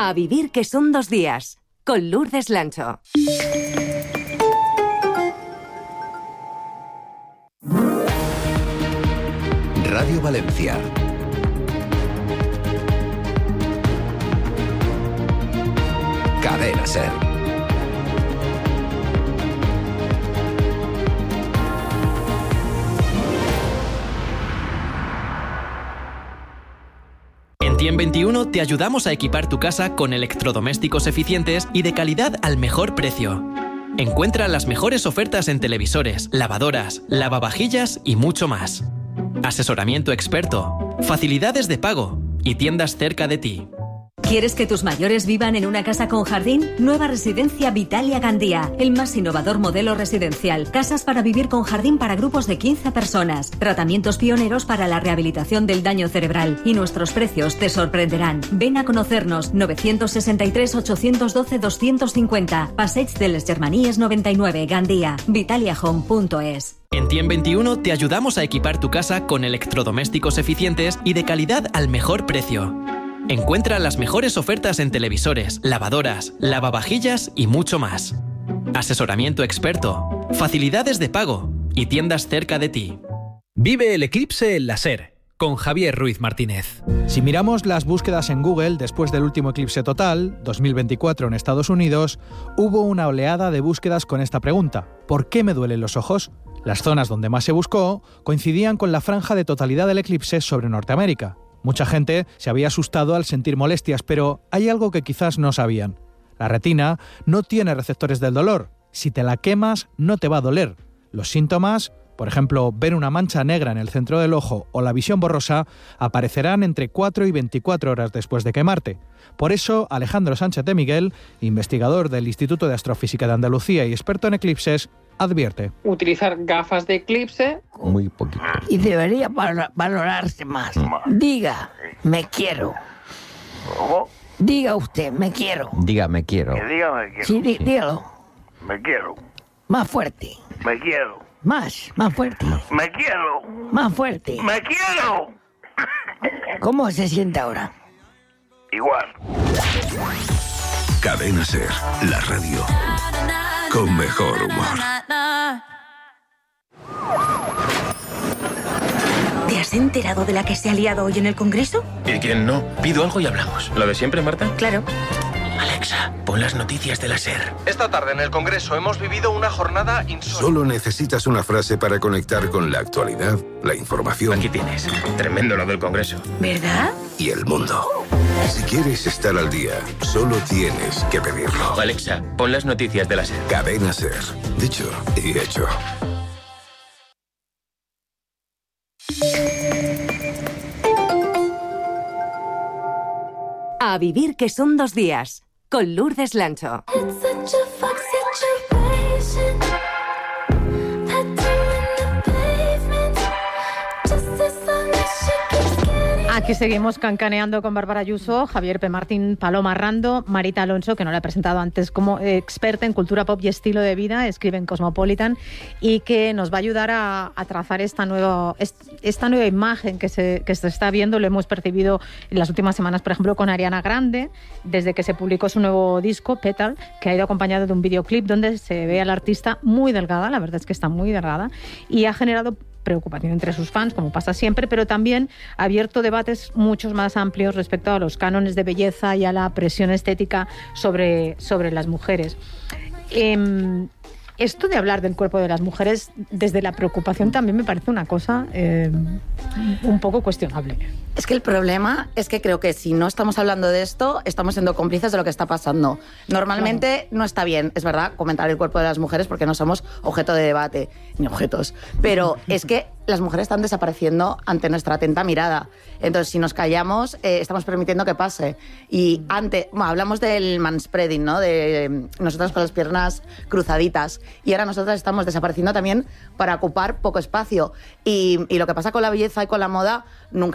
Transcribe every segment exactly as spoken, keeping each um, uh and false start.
A vivir que son dos días, con Lourdes Lancho. Radio Valencia. Cadena Ser. En Tiem veintiuno te ayudamos a equipar tu casa con electrodomésticos eficientes y de calidad al mejor precio. Encuentra las mejores ofertas en televisores, lavadoras, lavavajillas y mucho más. Asesoramiento experto, facilidades de pago y tiendas cerca de ti. ¿Quieres que tus mayores vivan en una casa con jardín? Nueva residencia Vitalia Gandía, el más innovador modelo residencial. Casas para vivir con jardín para grupos de quince personas. Tratamientos pioneros para la rehabilitación del daño cerebral. Y nuestros precios te sorprenderán. Ven a conocernos. nueve seis tres, ocho uno dos, dos cinco cero. Passeig de les Germanies noventa y nueve, Gandía. Vitalia Home punto es. En Tiem veintiuno te ayudamos a equipar tu casa con electrodomésticos eficientes y de calidad al mejor precio. Encuentra las mejores ofertas en televisores, lavadoras, lavavajillas y mucho más. Asesoramiento experto, facilidades de pago y tiendas cerca de ti. Vive el eclipse en la SER, con Javier Ruiz Martínez. Si miramos las búsquedas en Google después del último eclipse total, dos mil veinticuatro en Estados Unidos, hubo una oleada de búsquedas con esta pregunta: ¿por qué me duelen los ojos? Las zonas donde más se buscó coincidían con la franja de totalidad del eclipse sobre Norteamérica. Mucha gente se había asustado al sentir molestias, pero hay algo que quizás no sabían. La retina no tiene receptores del dolor. Si te la quemas, no te va a doler. Los síntomas, por ejemplo, ver una mancha negra en el centro del ojo o la visión borrosa, aparecerán entre cuatro y veinticuatro horas después de quemarte. Por eso, Alejandro Sánchez de Miguel, investigador del Instituto de Astrofísica de Andalucía y experto en eclipses, advierte: utilizar gafas de eclipse muy poquito. Y debería valorarse más. Diga, me quiero. ¿Cómo? Diga usted, me quiero. Diga, me quiero. Que diga, me quiero. Sí, dí, dígalo. Me quiero. Más fuerte. Me quiero. Más, más fuerte. Me quiero. Más fuerte. Me quiero. ¿Cómo se siente ahora? Igual. Cadena Ser, la radio con mejor humor. ¿Te has enterado de la que se ha liado hoy en el Congreso? ¿Y quién no? Pido algo y hablamos. ¿Lo de siempre, Marta? Claro. Alexa, pon las noticias de la SER. Esta tarde en el Congreso hemos vivido una jornada insólita. Solo necesitas una frase para conectar con la actualidad, la información. Aquí tienes. Tremendo lo del Congreso. ¿Verdad? Y el mundo. Si quieres estar al día, solo tienes que pedirlo. Alexa, pon las noticias de la SER. Cadena SER. Dicho y hecho. A vivir que son dos días, con Lourdes Lancho. Aquí seguimos cancaneando con Bárbara Ayuso, Javier P. Martín, Paloma Rando, Marita Alonso, que no la he presentado antes como experta en cultura pop y estilo de vida, escribe en Cosmopolitan, y que nos va a ayudar a, a trazar esta nueva, esta nueva imagen que se, que se está viendo. Lo hemos percibido en las últimas semanas, por ejemplo, con Ariana Grande, desde que se publicó su nuevo disco, Petal, que ha ido acompañado de un videoclip donde se ve a la artista muy delgada, la verdad es que está muy delgada, y ha generado preocupación entre sus fans, como pasa siempre, pero también ha abierto debates muchos más amplios respecto a los cánones de belleza y a la presión estética sobre, sobre las mujeres. Eh, esto de hablar del cuerpo de las mujeres desde la preocupación también me parece una cosa eh, un poco cuestionable. Es que el problema es que creo que si no estamos hablando de esto, estamos siendo cómplices de lo que está pasando. Normalmente claro. No está bien, es verdad, comentar el cuerpo de las mujeres porque no somos objeto de debate, ni objetos. Pero es que las mujeres están desapareciendo ante nuestra atenta mirada. Entonces, si nos callamos, eh, estamos permitiendo que pase. Y antes, bueno, hablamos del manspreading, ¿no? De nosotras con las piernas cruzaditas. Y ahora nosotras estamos desapareciendo también para ocupar poco espacio. Y, y lo que pasa con la belleza y con la moda nunca es una cosa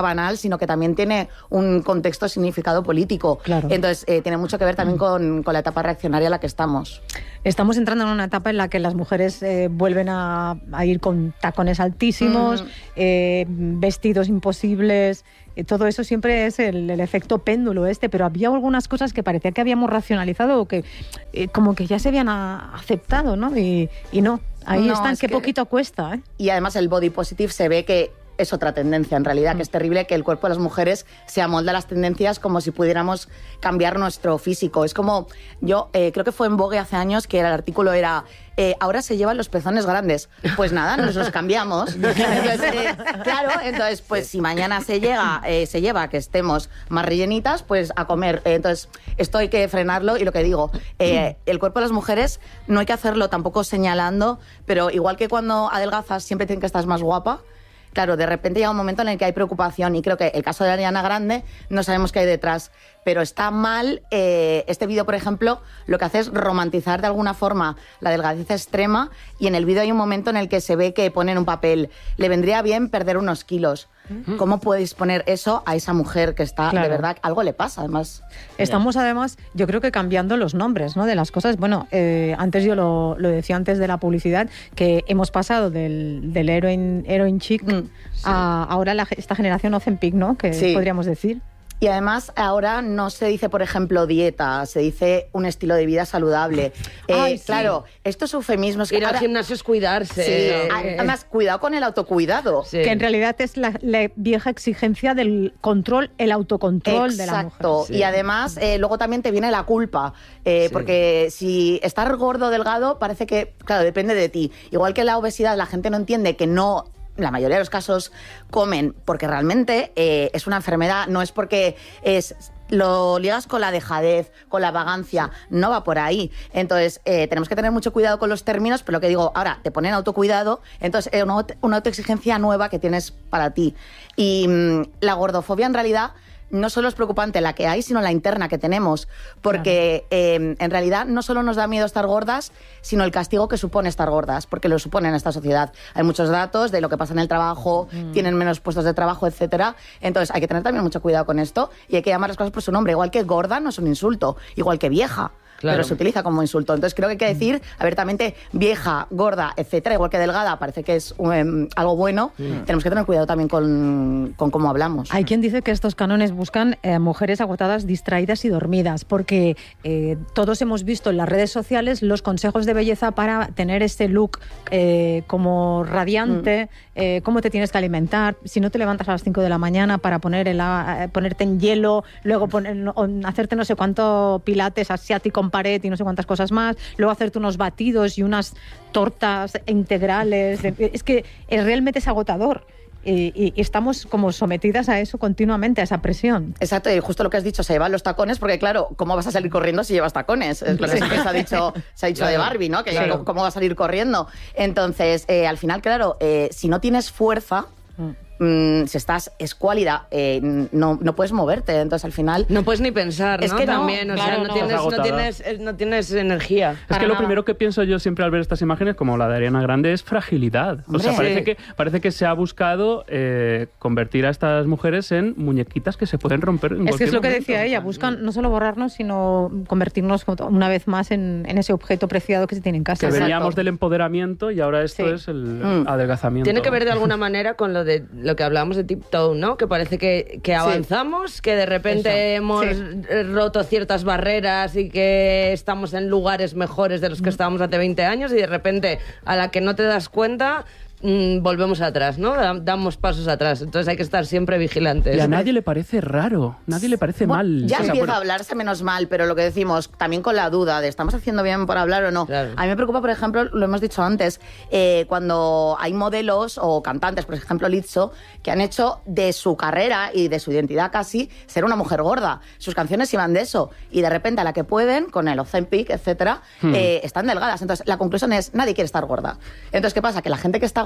cosa banal, sino que también tiene un contexto, significado político. Claro. Entonces, eh, tiene mucho que ver también con, con la etapa reaccionaria en la que estamos. Estamos entrando en una etapa en la que las mujeres eh, vuelven a, a ir con tacones altísimos, mm. eh, vestidos imposibles. Eh, todo eso siempre es el, el efecto péndulo este, pero había algunas cosas que parecía que habíamos racionalizado o que eh, como que ya se habían a, aceptado, ¿no? Y, y no, ahí no, están, es qué que... poquito cuesta, ¿eh? Y además el body positive se ve que es otra tendencia en realidad, mm. que es terrible que el cuerpo de las mujeres se amolda a las tendencias como si pudiéramos cambiar nuestro físico. Es como, yo eh, creo que fue en Vogue hace años que el artículo era eh, ahora se llevan los pezones grandes. Pues nada, nos los cambiamos. Entonces, eh, claro, entonces pues si mañana se llega, eh, se lleva que estemos más rellenitas, pues a comer. Entonces esto hay que frenarlo y lo que digo, eh, el cuerpo de las mujeres no hay que hacerlo tampoco señalando, pero igual que cuando adelgazas siempre tienen que estar más guapa. Claro, de repente llega un momento en el que hay preocupación y creo que el caso de Ariana Grande no sabemos qué hay detrás, pero está mal. Eh, este vídeo, por ejemplo, lo que hace es romantizar de alguna forma la delgadez extrema y en el vídeo hay un momento en el que se ve que ponen un papel. Le vendría bien perder unos kilos. ¿Cómo podéis poner eso a esa mujer que está, claro, de verdad, algo le pasa, además? Estamos, además, yo creo que cambiando los nombres, ¿no?, de las cosas. Bueno, eh, antes yo lo, lo decía antes de la publicidad, que hemos pasado del, del heroin, heroin chic mm, sí. a ahora la, esta generación Ozempic, ¿no?, que sí. podríamos decir. Y además ahora no se dice, por ejemplo, dieta, se dice un estilo de vida saludable. Ay, eh, sí. Claro, estos eufemismos... Ir ahora, al gimnasio es cuidarse. Sí, eh, además, cuidado con el autocuidado. Sí. Que en realidad es la, la vieja exigencia del control, el autocontrol. Exacto. De la mujer. Exacto. Sí. Y además, eh, luego también te viene la culpa. Eh, sí. Porque si estar gordo o delgado parece que, claro, depende de ti. Igual que la obesidad, la gente no entiende que no... la mayoría de los casos comen porque realmente eh, es una enfermedad, no es porque es, lo ligas con la dejadez, con la vagancia, no va por ahí. Entonces, eh, tenemos que tener mucho cuidado con los términos, pero lo que digo, ahora te ponen autocuidado, entonces es eh, una, una autoexigencia nueva que tienes para ti. Y mmm, la gordofobia en realidad... no solo es preocupante la que hay, sino la interna que tenemos. Porque claro. eh, en realidad no solo nos da miedo estar gordas, sino el castigo que supone estar gordas, porque lo supone en esta sociedad. Hay muchos datos de lo que pasa en el trabajo, mm. tienen menos puestos de trabajo, etcétera. Entonces hay que tener también mucho cuidado con esto y hay que llamar las cosas por su nombre. Igual que gorda no es un insulto, igual que vieja. Claro. Pero se utiliza como insulto. Entonces creo que hay que decir abiertamente vieja, gorda, etcétera, igual que delgada, parece que es um, algo bueno. Mm. Tenemos que tener cuidado también con, con cómo hablamos. Hay quien dice que estos cánones buscan eh, mujeres agotadas, distraídas y dormidas, porque eh, todos hemos visto en las redes sociales los consejos de belleza para tener este look eh, como radiante, mm. eh, cómo te tienes que alimentar, si no te levantas a las cinco de la mañana para poner el, eh, ponerte en hielo, luego poner, no, hacerte no sé cuánto pilates asiático pared y no sé cuántas cosas más, luego hacerte unos batidos y unas tortas integrales. De, es que es, realmente es agotador. Y, y, y estamos como sometidas a eso continuamente, a esa presión. Exacto, y justo lo que has dicho, se llevan los tacones, porque claro, ¿cómo vas a salir corriendo si llevas tacones? Es lo que sí. se ha dicho, se ha dicho claro. de Barbie, ¿no? Que claro. ¿Cómo vas a salir corriendo? Entonces, eh, al final, claro, eh, si no tienes fuerza... Mm. si estás escuálida, eh, no, no puedes moverte, entonces al final... No puedes ni pensar, es ¿no? que También, no, o claro, sea, no, no. Tienes, no, tienes, no tienes energía. Es que lo primero que pienso yo siempre al ver estas imágenes, como la de Ariana Grande, es fragilidad. Hombre, o sea, parece, sí. que, parece que se ha buscado eh, convertir a estas mujeres en muñequitas que se pueden romper en Es que es lo momento. que decía ella, buscan no solo borrarnos, sino convertirnos una vez más en, en ese objeto preciado que se tiene en casa. Que veníamos del empoderamiento y ahora esto sí. es el mm. adelgazamiento. Tiene que ver de alguna manera con lo de lo que hablábamos de tiptoe, ¿no? Que parece que, que avanzamos, sí. que de repente Eso. hemos sí. roto ciertas barreras y que estamos en lugares mejores de los que estábamos hace veinte años y de repente a la que no te das cuenta... Mm, volvemos atrás, ¿no? Damos pasos atrás. Entonces hay que estar siempre vigilantes. Y a nadie le parece raro, nadie le parece bueno, mal. Ya o sea, empieza por... a hablarse menos mal, pero lo que decimos, también con la duda de ¿estamos haciendo bien por hablar o no? Claro. A mí me preocupa, por ejemplo, lo hemos dicho antes, eh, cuando hay modelos o cantantes, por ejemplo Lizzo, que han hecho de su carrera y de su identidad casi ser una mujer gorda. Sus canciones iban de eso. Y de repente a la que pueden, con el Ozempic, etcétera, hmm. eh, están delgadas. Entonces la conclusión es, nadie quiere estar gorda. Entonces, ¿qué pasa? Que la gente que está gorda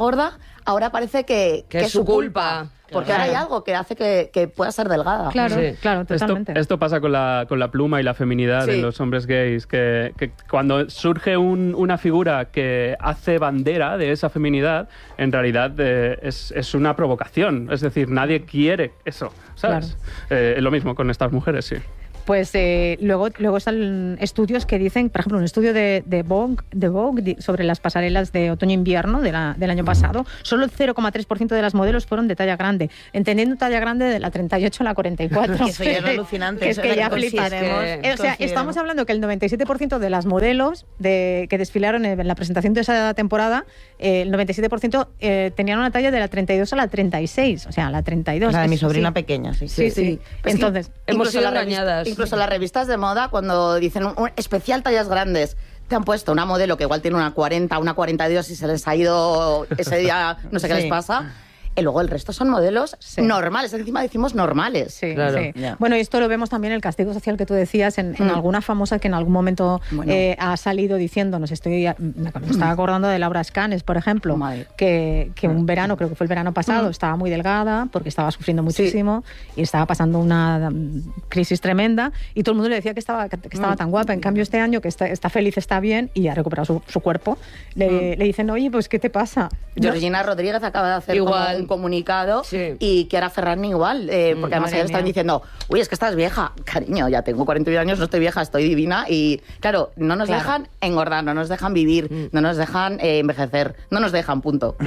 gorda, ahora parece que, que que es su culpa. culpa. Porque Claro. ahora hay algo que hace que, que pueda ser delgada. Claro, Sí. claro, totalmente. Esto, esto pasa con la, con la pluma y la feminidad Sí. en los hombres gays, que, que cuando surge un- una figura que hace bandera de esa feminidad, en realidad eh, es, es una provocación. Es decir, nadie quiere eso, ¿sabes? Eh, es lo mismo con estas mujeres, sí. Pues eh, luego, luego están estudios que dicen, por ejemplo, un estudio de, de Vogue, de Vogue di- sobre las pasarelas de otoño-invierno de la- del año pasado, solo el cero coma tres por ciento de las modelos fueron de talla grande, entendiendo talla grande de la treinta y ocho a la cuarenta y cuatro. Que eso ya es alucinante, Que es eso que es ya lo que flipas. consideremos, Eh, o sea, consideremos. estamos hablando que el noventa y siete por ciento de las modelos de, que desfilaron en la presentación de esa temporada, eh, el noventa y siete por ciento eh, tenían una talla de la treinta y dos a la treinta y seis, o sea, a la treinta y dos. La de mi Eso sobrina sí. pequeña, sí. Sí, sí. Pues Entonces, hemos incluso sido las revis- engañadas. Incluso las revistas de moda, cuando dicen un, un especial tallas grandes, te han puesto una modelo que igual tiene una cuarenta, una cuarenta y dos y se les ha ido ese día, no sé qué Sí. les pasa. Y luego el resto son modelos normales, encima decimos normales. Sí, Claro. sí. Ya. Bueno, y esto lo vemos también en el castigo social que tú decías, en, en Mm. alguna famosa que en algún momento Bueno. eh, ha salido diciendo, nos estoy, me estaba acordando de Laura Escanes, por ejemplo, Madre. que, que un verano, creo que fue el verano pasado, Mm. estaba muy delgada porque estaba sufriendo muchísimo y estaba pasando una mm, crisis tremenda y todo el mundo le decía que estaba, que estaba Mm. tan guapa. En cambio, este año que está, está feliz, está bien y ha recuperado su, su cuerpo, le, Mm. le dicen, oye, pues ¿qué te pasa? No- Georgina Rodríguez acaba de hacer como Igual. un comunicado Sí. y Chiara Ferrani igual, eh, porque además madre ellos están mía. diciendo, uy, es que estás vieja. Cariño, ya tengo cuarenta y uno años, no estoy vieja, estoy divina. Y claro, no nos Claro. dejan engordar, no nos dejan vivir, no nos dejan eh, envejecer, no nos dejan, punto.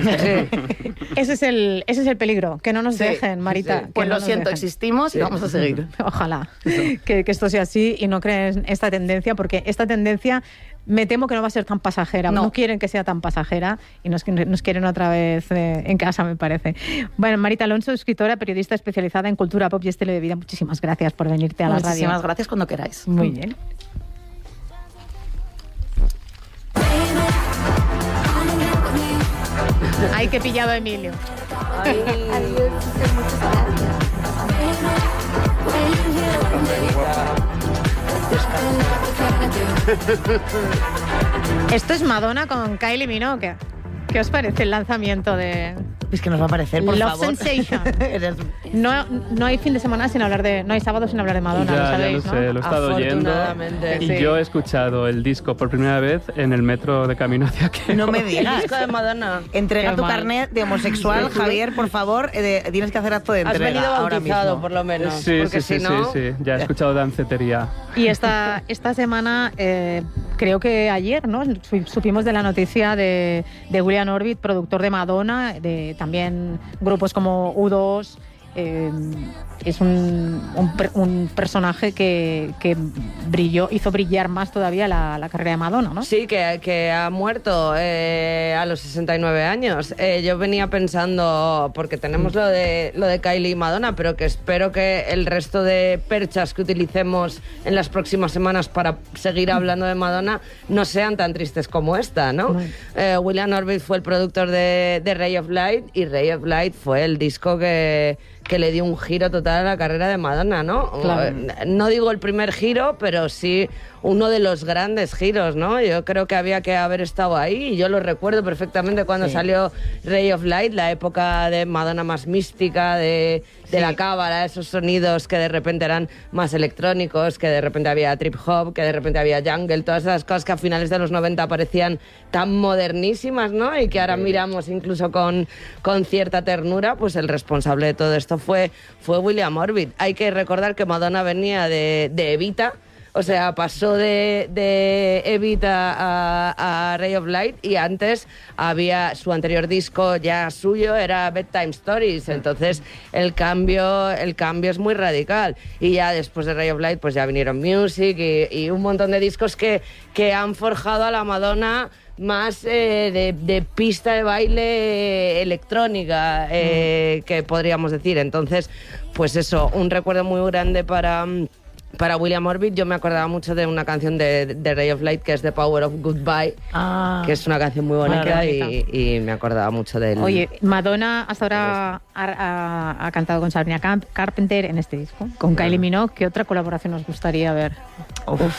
Ese es el, ese es el peligro, que no nos Sí, dejen, Marita. sí. que Pues no lo nos siento, dejen. existimos y vamos a seguir. Ojalá que, que esto sea así y no creen esta tendencia, porque esta tendencia me temo que no va a ser tan pasajera. No, No. quieren que sea tan pasajera y nos, nos quieren otra vez eh, en casa, me parece. Bueno, Marita Alonso, escritora, periodista especializada en cultura pop y estilo de vida. Muchísimas gracias por venirte a la radio. Muchísimas gracias cuando queráis. Muy bien. Ay, que pillado a Emilio. Esto es Madonna con Kylie Minogue. ¿Qué os parece el lanzamiento de Es que nos va a parecer, por Love favor. Sensation? Eres- No, no hay fin de semana sin hablar de, no hay sábado sin hablar de Madonna, Ya, lo ya sabéis, lo ¿no? sé, lo he estado oyendo. Afortunadamente. Y Sí. yo he escuchado el disco por primera vez en el metro de camino hacia aquí. No me El digas. disco de Madonna. Entrega Qué tu mal. carnet de homosexual, Javier, por favor. eh, de- tienes que hacer acto de Has entrega venido ahora bautizado, mismo. por lo menos. Sí, porque sí, si sí, no... sí, sí, ya he escuchado dancetería. Y esta, esta semana, eh, creo que ayer, ¿no? Su- Supimos de la noticia de, de William Orbit, productor de Madonna, de también grupos como U dos. Eh, es un, un, per- un personaje que, que brilló, hizo brillar más todavía la, la carrera de Madonna, ¿no? Sí, que, que ha muerto eh, a los sesenta y nueve años. Eh, yo venía pensando, porque tenemos lo de, lo de Kylie y Madonna, pero que espero que el resto de perchas que utilicemos en las próximas semanas para seguir hablando de Madonna no sean tan tristes como esta, ¿no? No. Eh, William Orbit fue el productor de, de Ray of Light y Ray of Light fue el disco que, que le dio un giro total a la carrera de Madonna, ¿no? Claro. No digo el primer giro, pero sí uno de los grandes giros, ¿no? Yo creo que había que haber estado ahí y yo lo recuerdo perfectamente cuando Sí. salió Ray of Light, la época de Madonna más mística, de, de Sí. la cámara, esos sonidos que de repente eran más electrónicos, que de repente había trip hop, que de repente había jungle, todas esas cosas que a finales de los noventa parecían tan modernísimas, ¿no? Y que ahora miramos incluso con, con cierta ternura, pues el responsable de todo esto fue, fue William Orbit. Hay que recordar que Madonna venía de, de Evita. O sea, pasó de, de Evita a, a Ray of Light y antes había su anterior disco ya suyo, era Bedtime Stories. Entonces el cambio, el cambio es muy radical. Y ya después de Ray of Light pues ya vinieron Music y, y un montón de discos que, que han forjado a la Madonna más eh, de, de pista de baile electrónica, eh, que podríamos decir. Entonces, pues eso, un recuerdo muy grande para... Para William Orbit. Yo me acordaba mucho de una canción de, de Ray of Light que es The Power of Goodbye, Ah. que es una canción muy bonita Claro, y, bonita. y me acordaba mucho de él. Oye, Madonna hasta ahora ha, ha- ha cantado con Sabrina Camp- Carpenter en este disco, con Kylie Minogue. ¿Qué otra colaboración os gustaría ver? Uf.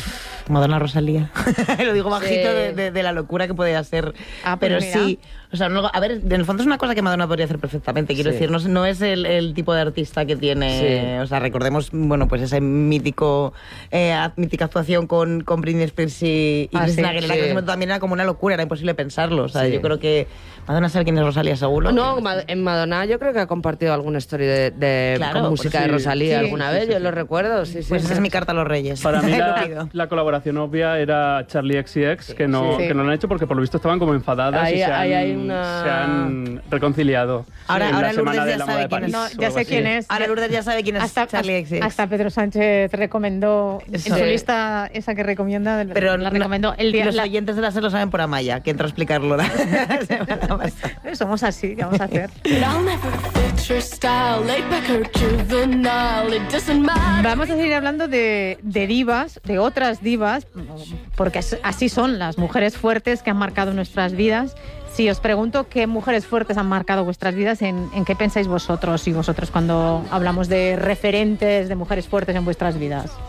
Madonna Rosalía. Lo digo bajito Sí. de, de- de la locura que podía ser. Ah, pues pero mira. sí, o sea, no- a ver, en el fondo es una cosa que Madonna podría hacer perfectamente. Quiero Sí. decir, no, es- no es el, el tipo de artista que tiene. Sí. O sea, recordemos, bueno, pues ese mítico, eh, a- mítica actuación con, con Britney Spears y, y Ah, Christina sí. Aguilera, Sí. que en ese momento también era como una locura, era imposible pensarlo. O sea, Sí. yo creo que Madonna sabe quién es Rosalía, seguro. No, Ma- en Madonna yo creo que ha compartido alguna story de, de- Claro, con pues música sí. de Rosalía Sí, alguna sí, vez, sí, yo sí. lo recuerdo, sí, sí. Pues sí. esa es mi carta a los Reyes. Para mí Lo la, pido. la colaboración obvia era Charlie X C X, que no, Sí. que no lo han hecho porque por lo visto estaban como enfadadas Ahí- y se han, ahí hay una- se han reconciliado. Ahora- en ahora la semana Lourdes de ya la sabe moda de quién es. París No, o ya algo sé así. quién es. Ahora Lourdes ya sabe quién es hasta, Charlie X C X. Hasta Pedro Sánchez recomendó, en Eso. su lista esa que recomienda, Pero la no- recomendó el día. los la- oyentes de la SER lo saben por Amaya, que entró a explicarlo la semana pasada. Somos así, ¿qué vamos a hacer? Vamos a seguir hablando de, de divas, de otras divas, porque as- así son las mujeres fuertes que han marcado nuestras vidas. Si os pregunto qué mujeres fuertes han marcado vuestras vidas, ¿en, en qué pensáis vosotros y vosotros cuando hablamos de referentes de mujeres fuertes en vuestras vidas?